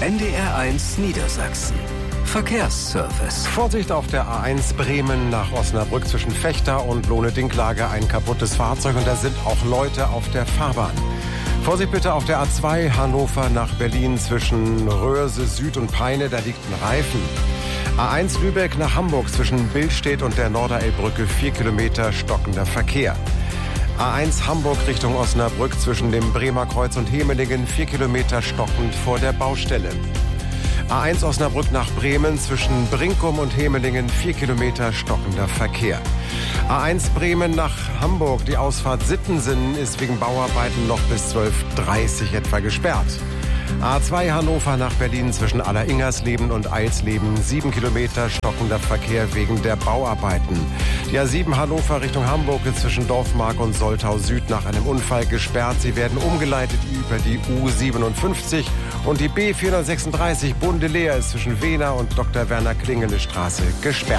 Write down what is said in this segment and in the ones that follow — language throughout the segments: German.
NDR1 Niedersachsen. Verkehrsservice. Vorsicht auf der A1 Bremen nach Osnabrück zwischen Vechta und Lohne-Dinklage, ein kaputtes Fahrzeug und da sind auch Leute auf der Fahrbahn. Vorsicht bitte auf der A2 Hannover nach Berlin zwischen Röhrse Süd und Peine, da liegt ein Reifen. A1 Lübeck nach Hamburg zwischen Billstedt und der Norderelbbrücke 4 Kilometer stockender Verkehr. A1 Hamburg Richtung Osnabrück zwischen dem Bremer Kreuz und Hemelingen 4 Kilometer stockend vor der Baustelle. A1 Osnabrück nach Bremen zwischen Brinkum und Hemelingen 4 Kilometer stockender Verkehr. A1 Bremen nach Hamburg, die Ausfahrt Sittensen ist wegen Bauarbeiten noch bis 12:30 Uhr etwa gesperrt. A2 Hannover nach Berlin zwischen Alleringhersleben und Eilsleben 7 Kilometer stockender Verkehr wegen der Bauarbeiten. Die A7 Hannover Richtung Hamburg ist zwischen Dorfmark und Soltau Süd nach einem Unfall gesperrt. Sie werden umgeleitet über die U57 und die B436 Bundeleer ist zwischen Wehner und Dr. Werner Klingele Straße gesperrt.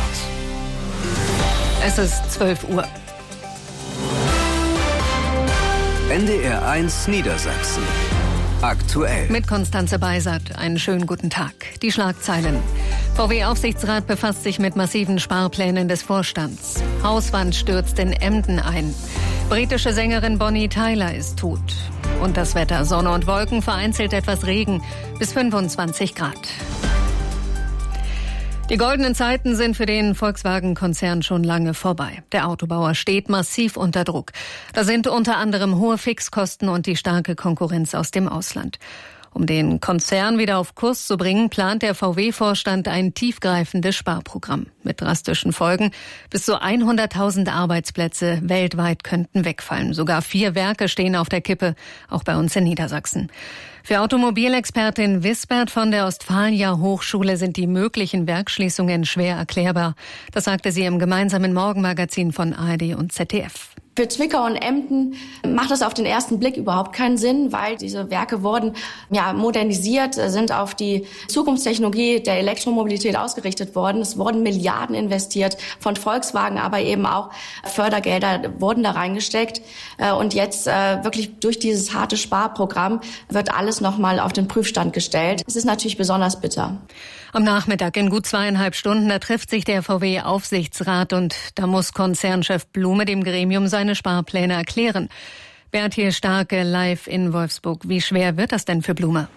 Es ist 12 Uhr. NDR1 Niedersachsen. Aktuell. Mit Konstanze Beisert. Einen schönen guten Tag. Die Schlagzeilen. VW-Aufsichtsrat befasst sich mit massiven Sparplänen des Vorstands. Hauswand stürzt in Emden ein. Britische Sängerin Bonnie Tyler ist tot. Und das Wetter: Sonne und Wolken, vereinzelt etwas Regen, bis 25 Grad. Die goldenen Zeiten sind für den Volkswagen-Konzern schon lange vorbei. Der Autobauer steht massiv unter Druck. Da sind unter anderem hohe Fixkosten und die starke Konkurrenz aus dem Ausland. Um den Konzern wieder auf Kurs zu bringen, plant der VW-Vorstand ein tiefgreifendes Sparprogramm mit drastischen Folgen. Bis zu 100.000 Arbeitsplätze weltweit könnten wegfallen. Sogar 4 Werke stehen auf der Kippe, auch bei uns in Niedersachsen. Für Automobilexpertin Wisbert von der Ostfalia Hochschule sind die möglichen Werksschließungen schwer erklärbar. Das sagte sie im gemeinsamen Morgenmagazin von ARD und ZDF. Für Zwickau und Emden macht das auf den ersten Blick überhaupt keinen Sinn, weil diese Werke wurden modernisiert, sind auf die Zukunftstechnologie der Elektromobilität ausgerichtet worden. Es wurden Milliarden investiert von Volkswagen, aber eben auch Fördergelder wurden da reingesteckt. Und jetzt wirklich durch dieses harte Sparprogramm wird alles nochmal auf den Prüfstand gestellt. Es ist natürlich besonders bitter. Am Nachmittag in gut 2,5 Stunden, da trifft sich der VW-Aufsichtsrat und da muss Konzernchef Blume dem Gremium seine Sparpläne erklären. Berthier Starke live in Wolfsburg. Wie schwer wird das denn für Blume?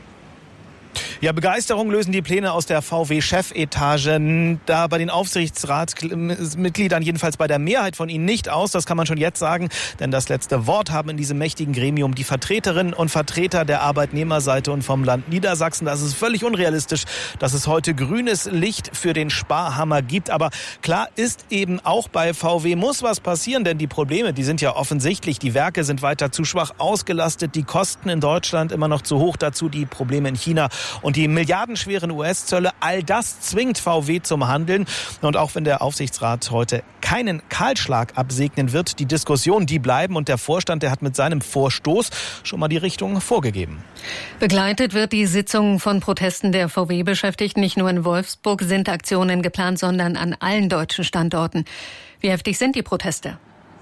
Ja, Begeisterung lösen die Pläne aus der VW-Chefetage da bei den Aufsichtsratsmitgliedern, jedenfalls bei der Mehrheit von ihnen, nicht aus. Das kann man schon jetzt sagen, denn das letzte Wort haben in diesem mächtigen Gremium die Vertreterinnen und Vertreter der Arbeitnehmerseite und vom Land Niedersachsen. Das ist völlig unrealistisch, dass es heute grünes Licht für den Sparhammer gibt. Aber klar ist eben, auch bei VW muss was passieren, denn die Probleme, die sind ja offensichtlich. Die Werke sind weiter zu schwach ausgelastet, die Kosten in Deutschland immer noch zu hoch, dazu die Probleme in China und die milliardenschweren US-Zölle, all das zwingt VW zum Handeln. Und auch wenn der Aufsichtsrat heute keinen Kahlschlag absegnen wird, die Diskussionen, die bleiben. Und der Vorstand, der hat mit seinem Vorstoß schon mal die Richtung vorgegeben. Begleitet wird die Sitzung von Protesten der VW-Beschäftigten. Nicht nur in Wolfsburg sind Aktionen geplant, sondern an allen deutschen Standorten. Wie heftig sind die Proteste?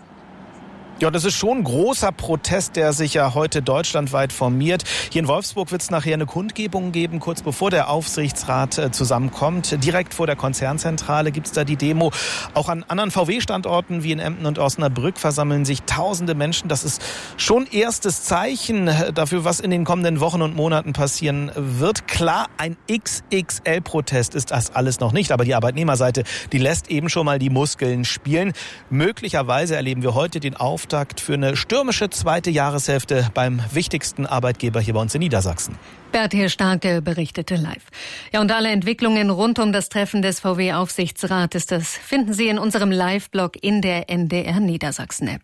Ja, das ist schon ein großer Protest, der sich ja heute deutschlandweit formiert. Hier in Wolfsburg wird es nachher eine Kundgebung geben, kurz bevor der Aufsichtsrat zusammenkommt. Direkt vor der Konzernzentrale gibt's da die Demo. Auch an anderen VW-Standorten wie in Emden und Osnabrück versammeln sich tausende Menschen. Das ist schon erstes Zeichen dafür, was in den kommenden Wochen und Monaten passieren wird. Klar, ein XXL-Protest ist das alles noch nicht, aber die Arbeitnehmerseite, die lässt eben schon mal die Muskeln spielen. Möglicherweise erleben wir heute den Auftakt für eine stürmische zweite Jahreshälfte beim wichtigsten Arbeitgeber hier bei uns in Niedersachsen. Berthier Starke berichtete live. Ja, und alle Entwicklungen rund um das Treffen des VW-Aufsichtsrates, das finden Sie in unserem Live-Blog in der NDR Niedersachsen-App.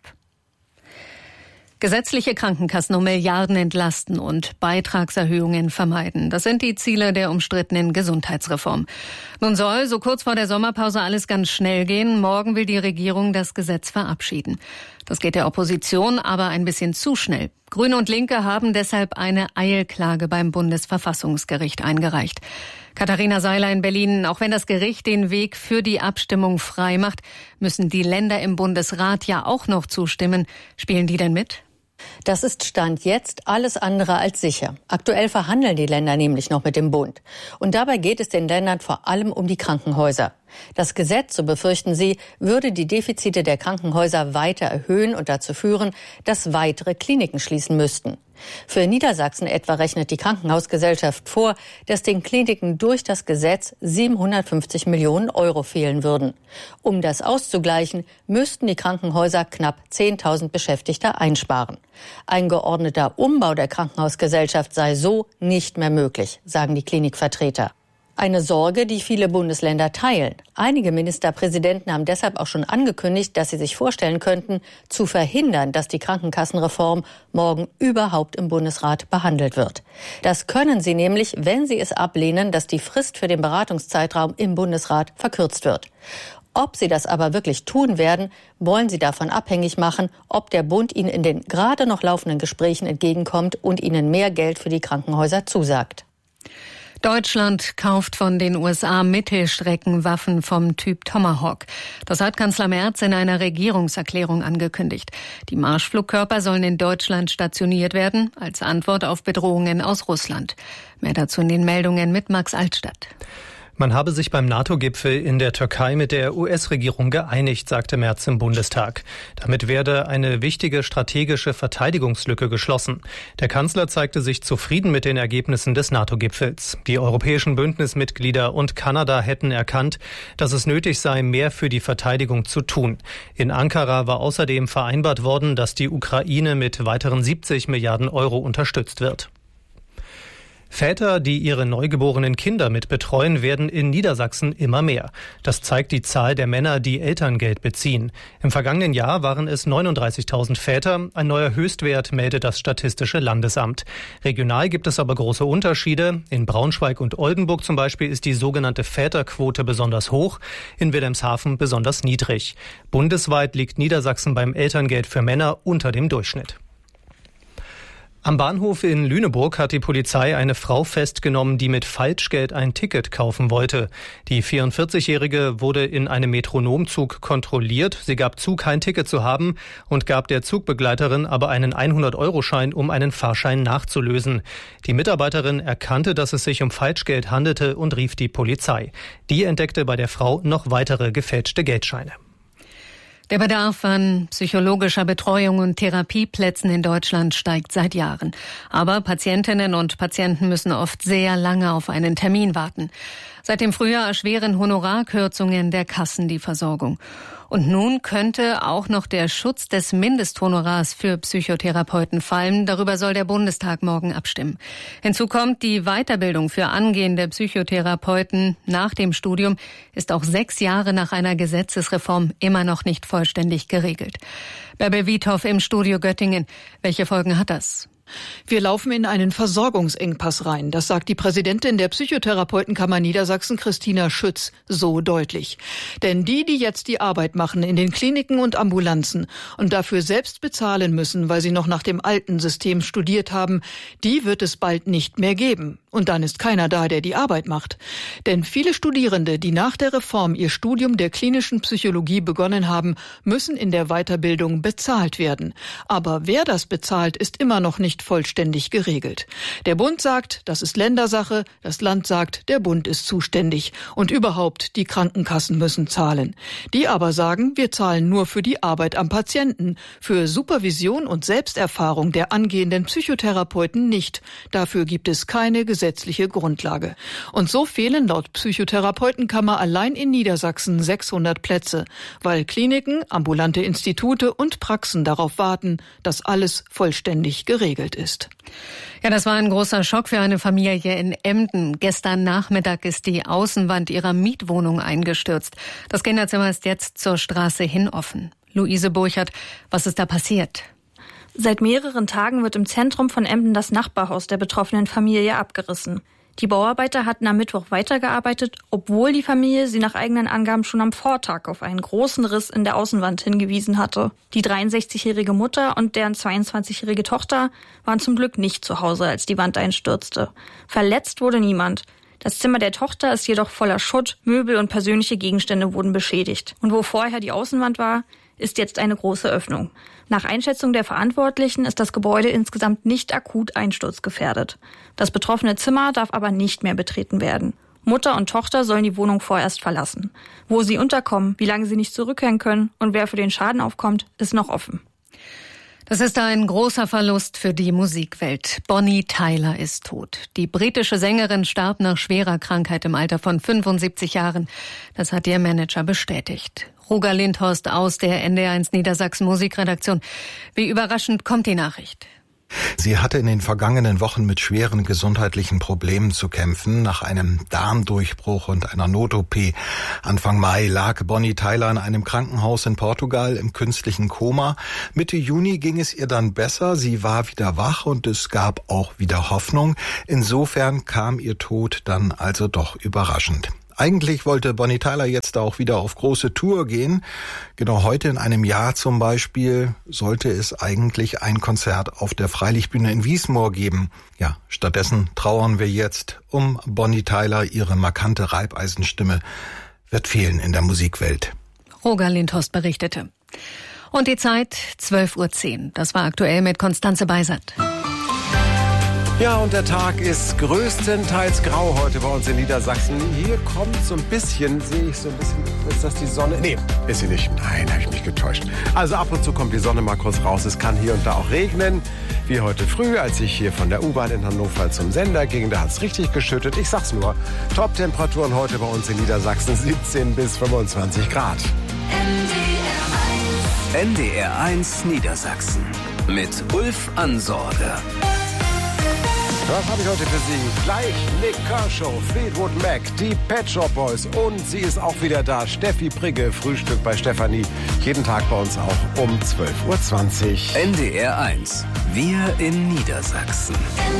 Gesetzliche Krankenkassen um Milliarden entlasten und Beitragserhöhungen vermeiden. Das sind die Ziele der umstrittenen Gesundheitsreform. Nun soll, so kurz vor der Sommerpause, alles ganz schnell gehen. Morgen will die Regierung das Gesetz verabschieden. Das geht der Opposition aber ein bisschen zu schnell. Grüne und Linke haben deshalb eine Eilklage beim Bundesverfassungsgericht eingereicht. Katharina Seiler in Berlin: Auch wenn das Gericht den Weg für die Abstimmung frei macht, müssen die Länder im Bundesrat ja auch noch zustimmen. Spielen die denn mit? Das ist Stand jetzt alles andere als sicher. Aktuell verhandeln die Länder nämlich noch mit dem Bund. Und dabei geht es den Ländern vor allem um die Krankenhäuser. Das Gesetz, so befürchten sie, würde die Defizite der Krankenhäuser weiter erhöhen und dazu führen, dass weitere Kliniken schließen müssten. Für Niedersachsen etwa rechnet die Krankenhausgesellschaft vor, dass den Kliniken durch das Gesetz 750 Millionen Euro fehlen würden. Um das auszugleichen, müssten die Krankenhäuser knapp 10.000 Beschäftigte einsparen. Ein geordneter Umbau der Krankenhausgesellschaft sei so nicht mehr möglich, sagen die Klinikvertreter. Eine Sorge, die viele Bundesländer teilen. Einige Ministerpräsidenten haben deshalb auch schon angekündigt, dass sie sich vorstellen könnten, zu verhindern, dass die Krankenkassenreform morgen überhaupt im Bundesrat behandelt wird. Das können sie nämlich, wenn sie es ablehnen, dass die Frist für den Beratungszeitraum im Bundesrat verkürzt wird. Ob sie das aber wirklich tun werden, wollen sie davon abhängig machen, ob der Bund ihnen in den gerade noch laufenden Gesprächen entgegenkommt und ihnen mehr Geld für die Krankenhäuser zusagt. Deutschland kauft von den USA Mittelstreckenwaffen vom Typ Tomahawk. Das hat Kanzler Merz in einer Regierungserklärung angekündigt. Die Marschflugkörper sollen in Deutschland stationiert werden, als Antwort auf Bedrohungen aus Russland. Mehr dazu in den Meldungen mit Max Altstadt. Man habe sich beim NATO-Gipfel in der Türkei mit der US-Regierung geeinigt, sagte Merz im Bundestag. Damit werde eine wichtige strategische Verteidigungslücke geschlossen. Der Kanzler zeigte sich zufrieden mit den Ergebnissen des NATO-Gipfels. Die europäischen Bündnismitglieder und Kanada hätten erkannt, dass es nötig sei, mehr für die Verteidigung zu tun. In Ankara war außerdem vereinbart worden, dass die Ukraine mit weiteren 70 Milliarden Euro unterstützt wird. Väter, die ihre neugeborenen Kinder mit betreuen, werden in Niedersachsen immer mehr. Das zeigt die Zahl der Männer, die Elterngeld beziehen. Im vergangenen Jahr waren es 39.000 Väter. Ein neuer Höchstwert meldet das Statistische Landesamt. Regional gibt es aber große Unterschiede. In Braunschweig und Oldenburg zum Beispiel ist die sogenannte Väterquote besonders hoch, in Wilhelmshaven besonders niedrig. Bundesweit liegt Niedersachsen beim Elterngeld für Männer unter dem Durchschnitt. Am Bahnhof in Lüneburg hat die Polizei eine Frau festgenommen, die mit Falschgeld ein Ticket kaufen wollte. Die 44-Jährige wurde in einem Metronomzug kontrolliert. Sie gab zu, kein Ticket zu haben und gab der Zugbegleiterin aber einen 100-Euro-Schein, um einen Fahrschein nachzulösen. Die Mitarbeiterin erkannte, dass es sich um Falschgeld handelte und rief die Polizei. Die entdeckte bei der Frau noch weitere gefälschte Geldscheine. Der Bedarf an psychologischer Betreuung und Therapieplätzen in Deutschland steigt seit Jahren. Aber Patientinnen und Patienten müssen oft sehr lange auf einen Termin warten. Seit dem Frühjahr erschweren Honorarkürzungen der Kassen die Versorgung. Und nun könnte auch noch der Schutz des Mindesthonorars für Psychotherapeuten fallen. Darüber soll der Bundestag morgen abstimmen. Hinzu kommt, die Weiterbildung für angehende Psychotherapeuten nach dem Studium ist auch 6 Jahre nach einer Gesetzesreform immer noch nicht vollständig geregelt. Bärbel Wiethoff im Studio Göttingen. Welche Folgen hat das? Wir laufen in einen Versorgungsengpass rein. Das sagt die Präsidentin der Psychotherapeutenkammer Niedersachsen, Christina Schütz, so deutlich. Denn die jetzt die Arbeit machen in den Kliniken und Ambulanzen und dafür selbst bezahlen müssen, weil sie noch nach dem alten System studiert haben, die wird es bald nicht mehr geben. Und dann ist keiner da, der die Arbeit macht. Denn viele Studierende, die nach der Reform ihr Studium der klinischen Psychologie begonnen haben, müssen in der Weiterbildung bezahlt werden. Aber wer das bezahlt, ist immer noch nicht vollständig geregelt. Der Bund sagt, das ist Ländersache, das Land sagt, der Bund ist zuständig. Und überhaupt, die Krankenkassen müssen zahlen. Die aber sagen, wir zahlen nur für die Arbeit am Patienten, für Supervision und Selbsterfahrung der angehenden Psychotherapeuten nicht. Dafür gibt es keine gesetzliche Grundlage. Und so fehlen laut Psychotherapeutenkammer allein in Niedersachsen 600 Plätze, weil Kliniken, ambulante Institute und Praxen darauf warten, dass alles vollständig geregelt ist. Ja, das war ein großer Schock für eine Familie in Emden. Gestern Nachmittag ist die Außenwand ihrer Mietwohnung eingestürzt. Das Kinderzimmer ist jetzt zur Straße hin offen. Luise Burchert, was ist da passiert? Seit mehreren Tagen wird im Zentrum von Emden das Nachbarhaus der betroffenen Familie abgerissen. Die Bauarbeiter hatten am Mittwoch weitergearbeitet, obwohl die Familie sie nach eigenen Angaben schon am Vortag auf einen großen Riss in der Außenwand hingewiesen hatte. Die 63-jährige Mutter und deren 22-jährige Tochter waren zum Glück nicht zu Hause, als die Wand einstürzte. Verletzt wurde niemand. Das Zimmer der Tochter ist jedoch voller Schutt, Möbel und persönliche Gegenstände wurden beschädigt. Und wo vorher die Außenwand war, ist jetzt eine große Öffnung. Nach Einschätzung der Verantwortlichen ist das Gebäude insgesamt nicht akut einsturzgefährdet. Das betroffene Zimmer darf aber nicht mehr betreten werden. Mutter und Tochter sollen die Wohnung vorerst verlassen. Wo sie unterkommen, wie lange sie nicht zurückkehren können und wer für den Schaden aufkommt, ist noch offen. Das ist ein großer Verlust für die Musikwelt. Bonnie Tyler ist tot. Die britische Sängerin starb nach schwerer Krankheit im Alter von 75 Jahren. Das hat ihr Manager bestätigt. Roger Lindhorst aus der NDR1 Niedersachsen Musikredaktion. Wie überraschend kommt die Nachricht? Sie hatte in den vergangenen Wochen mit schweren gesundheitlichen Problemen zu kämpfen. Nach einem Darmdurchbruch und einer Not-OP Anfang Mai lag Bonnie Tyler in einem Krankenhaus in Portugal im künstlichen Koma. Mitte Juni ging es ihr dann besser. Sie war wieder wach und es gab auch wieder Hoffnung. Insofern kam ihr Tod dann also doch überraschend. Eigentlich wollte Bonnie Tyler jetzt auch wieder auf große Tour gehen. Genau heute in einem Jahr zum Beispiel sollte es eigentlich ein Konzert auf der Freilichtbühne in Wiesmoor geben. Ja, stattdessen trauern wir jetzt um Bonnie Tyler. Ihre markante Reibeisenstimme wird fehlen in der Musikwelt. Roger Lindhorst berichtete. Und die Zeit 12:10 Uhr. Das war aktuell mit Konstanze Beisert. Ja, und der Tag ist größtenteils grau heute bei uns in Niedersachsen. Hier kommt so ein bisschen, sehe ich so ein bisschen, ist das die Sonne? Nee, ist sie nicht. Nein, habe ich mich getäuscht. Also ab und zu kommt die Sonne mal kurz raus. Es kann hier und da auch regnen. Wie heute früh, als ich hier von der U-Bahn in Hannover zum Sender ging, da hat es richtig geschüttet. Ich sag's nur, Top-Temperaturen heute bei uns in Niedersachsen 17 bis 25 Grad. NDR1 Niedersachsen mit Ulf Ansorge. Was habe ich heute für Sie? Gleich Nick Kershaw, Fleetwood Mac, die Pet Shop Boys und sie ist auch wieder da, Steffi Prigge, Frühstück bei Stefanie. Jeden Tag bei uns auch um 12:20 Uhr. NDR1, wir in Niedersachsen.